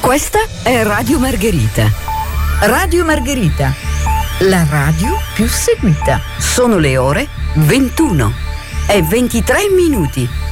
Questa è Radio Margherita. Radio Margherita, la radio più seguita. Sono le ore 21 e 23 minuti.